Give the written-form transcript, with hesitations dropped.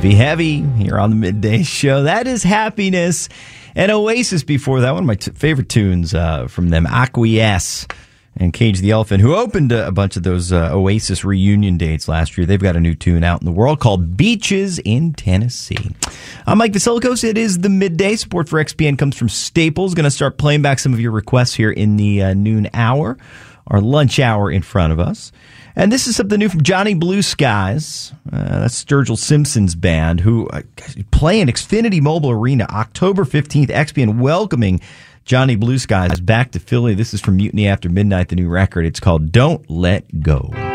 Heavy here on the Midday Show. That is Happiness. And Oasis before that, one of my favorite tunes from them, Acquiesce and Cage the Elephant, who opened a bunch of those Oasis reunion dates last year. They've got a new tune out in the world called Beaches in Tennessee. I'm Mike Vasilkos. It is the Midday. Support for XPN comes from Staples. Going to start playing back some of your requests here in the noon hour, our lunch hour in front of us. And this is something new from Johnny Blue Skies. That's Sturgill Simpson's band, who play in Xfinity Mobile Arena October 15th. XPN welcoming Johnny Blue Skies back to Philly. This is from Mutiny After Midnight, the new record. It's called Don't Let Go.